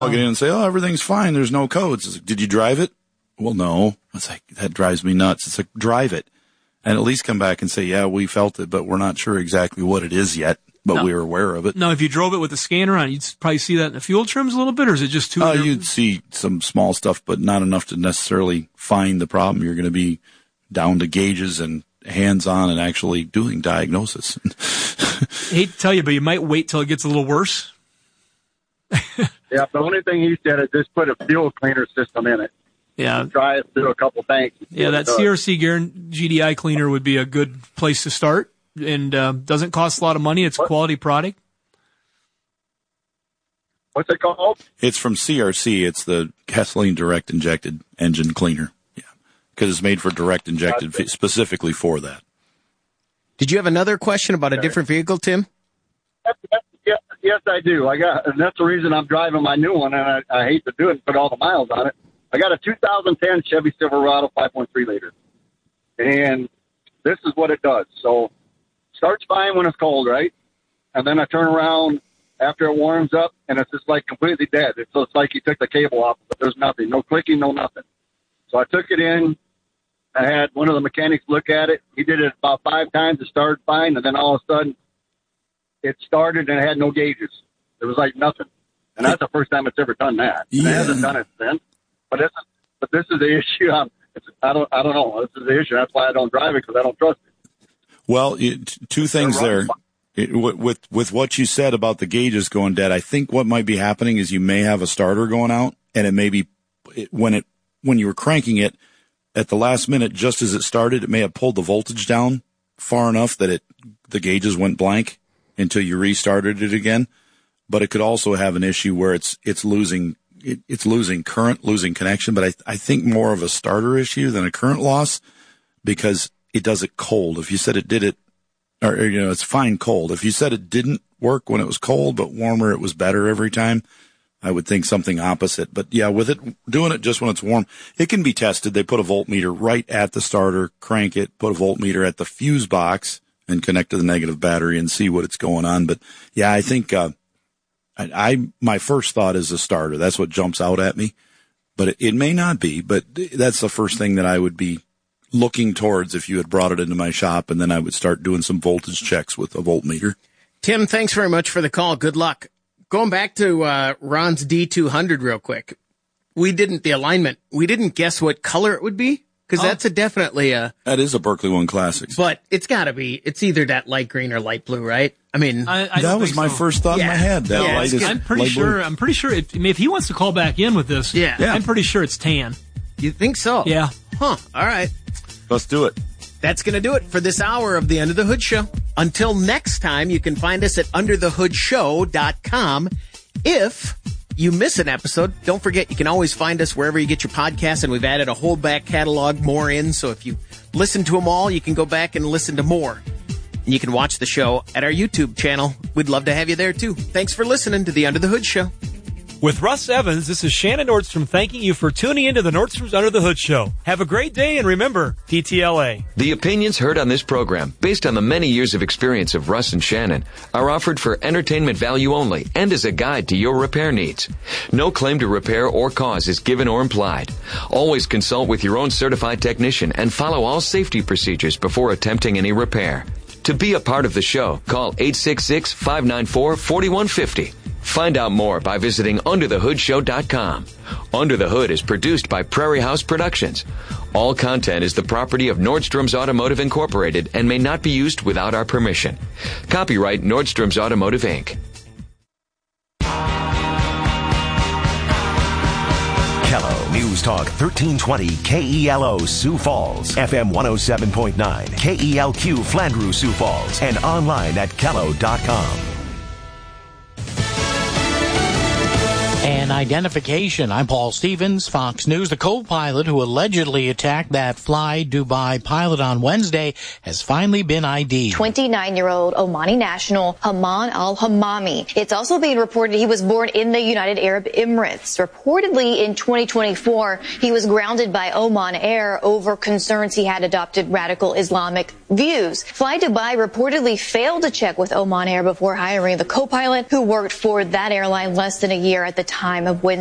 Plug it in and say, oh, everything's fine. There's no codes. It's like, did you drive it? Well, no. It's like, that drives me nuts. It's like, drive it. And at least come back and say, yeah, we felt it, but we're not sure exactly what it is yet, but we were aware of it. Now, if you drove it with a scanner on, you'd probably see that in the fuel trims a little bit, or is it just too... You'd see some small stuff, but not enough to necessarily find the problem. You're going to be down to gauges and hands-on and actually doing diagnosis. I hate to tell you, but you might wait till it gets a little worse. Yeah, the only thing he said is just put a fuel cleaner system in it. Yeah. Try it through a couple tanks. Yeah, that CRC GDI cleaner would be a good place to start, and doesn't cost a lot of money. It's a quality product. What's it called? It's from CRC. It's the gasoline direct injected engine cleaner. Yeah, because it's made for direct injected specifically for that. Did you have another question about a different vehicle, Tim? Yes, I do. And that's the reason I'm driving my new one, and I hate to do it and put all the miles on it. I got a 2010 Chevy Silverado 5.3 liter, and this is what it does. So, starts fine when it's cold, right? And then I turn around after it warms up, and it's just like completely dead. It's like you took the cable off, but there's nothing, no clicking, no nothing. So I took it in. I had one of the mechanics look at it. He did it about 5 times. It started fine, and then all of a sudden, it started and it had no gauges. It was like nothing. And that's the first time it's ever done that. Yeah. It hasn't done it since. But this is the issue. I don't know. This is the issue. That's why I don't drive it, because I don't trust it. Well, two things there. With what you said about the gauges going dead, I think what might be happening is you may have a starter going out, and it may be when you were cranking it at the last minute, just as it started, it may have pulled the voltage down far enough that the gauges went blank until you restarted it again. But it could also have an issue where it's losing current, losing connection. But I think more of a starter issue than a current loss, because it does it cold. If you said it did it, or it's fine cold. If you said it didn't work when it was cold, but warmer, it was better every time, I would think something opposite. But yeah, with it, doing it just when it's warm, it can be tested. They put a voltmeter right at the starter, crank it, put a voltmeter at the fuse box, and connect to the negative battery and see what's going on. But yeah, I think, my first thought is a starter. That's what jumps out at me, but it may not be, but that's the first thing that I would be looking towards if you had brought it into my shop, and then I would start doing some voltage checks with a voltmeter. Tim, thanks very much for the call. Good luck. Going back to Ron's D200 real quick. We didn't guess what color it would be, because that's definitely a... That is a Berkeley One Classics. But it's got to be, it's either that light green or light blue, right? I mean... that was my first thought in my head. I'm pretty sure if he wants to call back in with this, I'm pretty sure it's tan. You think so? Yeah. Huh. All right. Let's do it. That's going to do it for this hour of the Under the Hood Show. Until next time, you can find us at underthehoodshow.com. If you miss an episode, don't forget you can always find us wherever you get your podcasts, and we've added a whole back catalog more in, so if you listen to them all, you can go back and listen to more. And you can watch the show at our YouTube channel. We'd love to have you there, too. Thanks for listening to the Under the Hood Show. With Russ Evans, this is Shannon Nordstrom thanking you for tuning into the Nordstrom's Under the Hood Show. Have a great day, and remember, TTLA. The opinions heard on this program, based on the many years of experience of Russ and Shannon, are offered for entertainment value only and as a guide to your repair needs. No claim to repair or cause is given or implied. Always consult with your own certified technician and follow all safety procedures before attempting any repair. To be a part of the show, call 866-594-4150. Find out more by visiting underthehoodshow.com. Under the Hood is produced by Prairie House Productions. All content is the property of Nordstrom's Automotive Incorporated and may not be used without our permission. Copyright Nordstrom's Automotive, Inc. KELO News Talk 1320 KELO Sioux Falls, FM 107.9 KELQ Flandreau Sioux Falls, and online at KELO.com. An identification. I'm Paul Stevens, Fox News. The co-pilot who allegedly attacked that Fly Dubai pilot on Wednesday has finally been ID'd. 29-year-old Omani national Haman al-Hamami. It's also being reported he was born in the United Arab Emirates. Reportedly in 2024, he was grounded by Oman Air over concerns he had adopted radical Islamic views. Fly Dubai reportedly failed to check with Oman Air before hiring the co-pilot who worked for that airline less than a year at the time time of Wednesday.